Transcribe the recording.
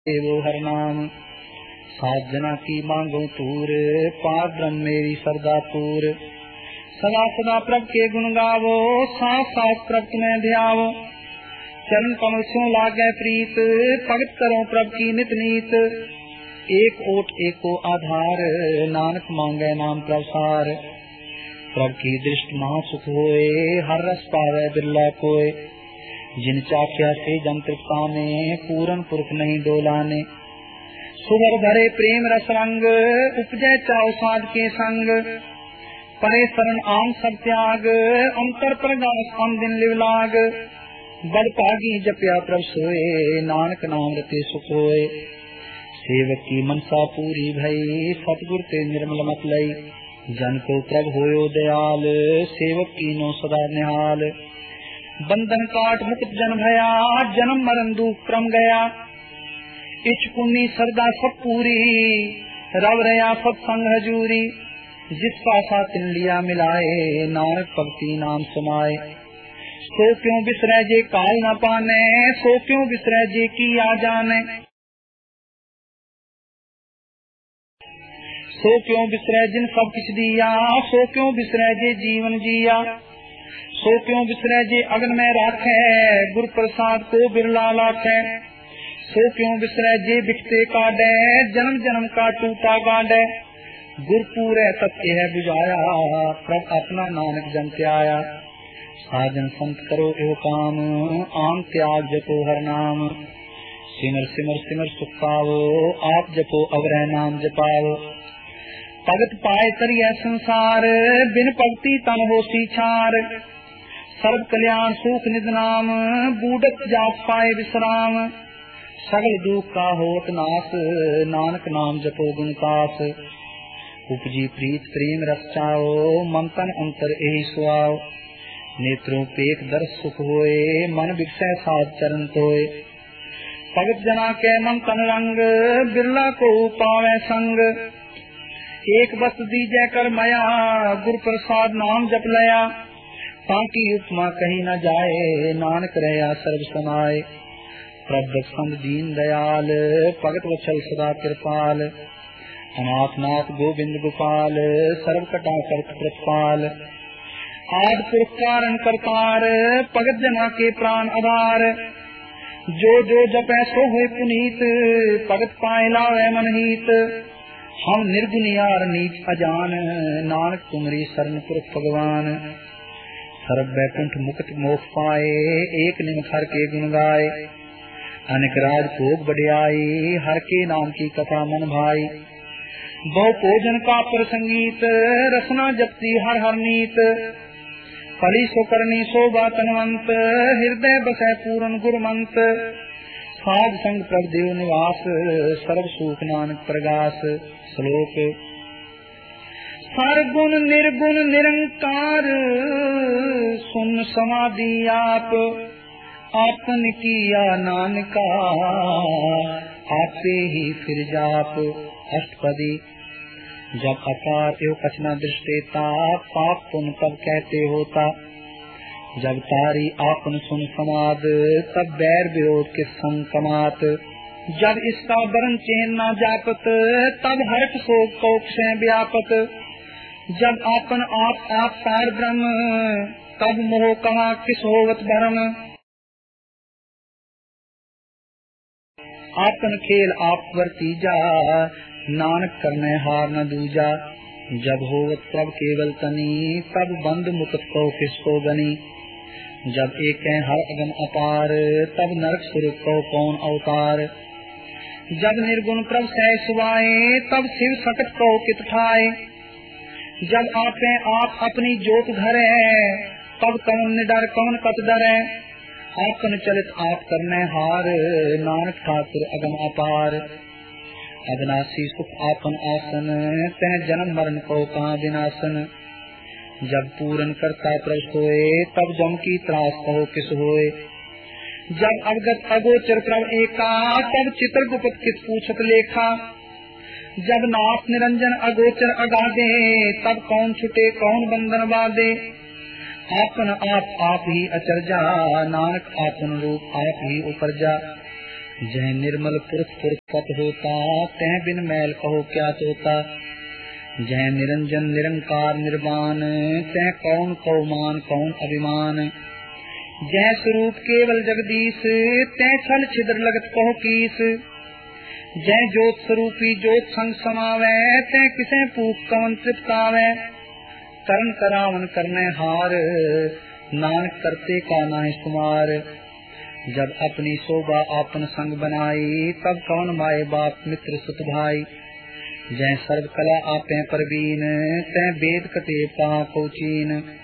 वो हर नाम सात जना की मांगो तूर, पार ब्रह्म मेरी सरदा पूर। सदा सदा प्रभ के गुण गावो, साथ साथ प्रभ तुम्हें ध्यावो। चरण कमल सो लागे प्रीत, भगत करो प्रभ की नित नीत। एक ओट एको आधार, नानक मांगे नाम प्रसार। प्रभ की दृष्टि महा सुख होए, हर रस पावे बिरला कोय। जिन चाख्या से जन तृप्ता में, पूरन पुरख नहीं डोलाने। सुगर भरे प्रेम रस रंग, उपजय चाव साध के संग। परे शरण आम सब त्याग, अंतर प्रगास हम दिन लिवलाग। बड़ पागी जपया प्रभ सोए, नानक नाम रते सुख होए। सेवक की मनसा पूरी भई, सतगुर ते निर्मल मत लई। जन को प्रभ होयो दयाल, सेवक की नो सदा निहाल। बंधन काट मुक्त जन भया, जन्म मरण दुख क्रम गया। इच पुण्य सरदा सब पूरी, रव रया सत्संग हजूरी। जिसका सा तिन लिया मिलाए, नानक भक्ति नाम समाये। सो क्यों बिसरै जे काल न पाने, सो क्यों बिसरै जे की आ जाने। सो क्यों बिसरै जिन सब किछ दिया, सो क्यों बिसरै जे जीवन जिया। सो क्यों बिसरै जे अगन में राखे, गुर प्रसाद को बिरला लाखे। सो क्यों बिसरै जे बिखते काटे, जन्म जन्म का टूटा गांडे। गुर पूरे सत्य है बुझाया, प्रभ अपना नानक जन त्याया। साजन संत करो एव काम, आम त्याग जपो हर नाम। सिमर सिमर सिमर सुख पावो, आप जपो अवरह नाम जपाओ। भगत पाए तरिय संसार, बिन भक्ति तन होसी छार। सर्व कल्याण सुख निध नाम, बूढ़त जात पाए विश्राम। सगल दुख का होत नाश, नानक नाम जपो गुण पास। उपजी प्रीत प्रेम रस चाओ, मन तन अंतर एहि सुआओ। नेत्रों पेख दर्श सुख होए, मन बिकसै साध चरण तोय। भगत जना के मन तन रंग, बिरला को पावे संग। एक बस दीजै कर मया, गुर प्रसाद नाम जप लया। ताकि उपमा कही न जाए, नानक रहा सर्व समाये। प्रभ संत दीन दयाल, भगत वत्सल सदा कृपाल। अनाथ नाथ गोविंद गोपाल, सर्व कटा करत प्रतिपाल। आद पुरख कारण करतार, भगत जना के प्राण आधार। जो जो जपै सो होय पुनीत, भगत पाए लावे मन हीत। हम निर्गुनियार नीच अजान, नानक तुमरी शरण पुरख भगवान। सर्व बैकुंठ मुक्त मोक्ष पाए, एक निमित हर के गुण गाए। अनेक राज भोग बढ़ियाई, हर के नाम की कथा मन भाई। बहु भोजन का प्रसंगीत, रसना जपती हर हर नीत। फली सो करनी शोभा तनवंत, हृदय बसै पूरन गुरमंत। साध संग प्रभ देव निवास, सर्व सुख नानक प्रगास। श्लोक सरगुण निर्गुण निरंकार, सुन समाधि आप। आपन किया नानका, आपे ही फिर जाप। अष्टपदी जब अकार एवं कचना दृष्टेता, पाप पुण्य तब कहते होता। जब तारी आपन सुन समाद, तब बैर विरोध के संग कमात। जब इसका वरण चैन न जापत, तब हर्ष शोक कौक से व्यापत। जब आपन आप सार ब्रह्म, तब मोह कहा किस होवत भरम। आपन खेल आप वर्तीजा, नानक करने हार न दूजा। जब होवत प्रभ केवल तनी, तब बंद मुक्त को किसको गनी। जब एक हर अगम अपार, तब नरक सुर को कौन अवतार। जब निर्गुण प्रभ सह सुवाए, तब शिव सकट को कित ठाए। जब आपे आप अपनी जोत धरे, तब कौन निडर कौन कत डरे। आपन चलित आप करने हार, नानक ठाकुर अगम अपार। अविनाशी सुख आपन आसन, तह जन्म मरण को कहाँ विनाशन। जब पूरन करता प्रभ सोए, तब जम की त्रास कहो किस होए। जब अवगत अगोचर प्रभ एका, तब चित्रगुप्त किस पूछत लेखा। जब नाथ निरंजन अगोचर अगाधे, तब कौन छुटे कौन बंधन बाधे। आपन आप ही अचरजा, नानक आपन रूप आप ही उपरजा। जय निर्मल पुरुष पुरस्कृत होता, तह बिन मैल कहो क्या तोता। जय निरंजन निरंकार निर्वाण, तह कौन कौ मान कौन अभिमान। जय स्वरूप केवल जगदीश, तह छल छिद्र लगत कहो कीस। जय ज्योत स्वरूपी ज्योत संग समावै, तह किसे पूक कवन तृप्तावै। करण करावन करने हार, नानक करते का नाहि सुमार। जब अपनी शोभा आपन संग बनाई, तब कौन माए बाप मित्र सुत भाई। जय सर्व कला आपे परवीन, तह वेद कते कहा को चीन।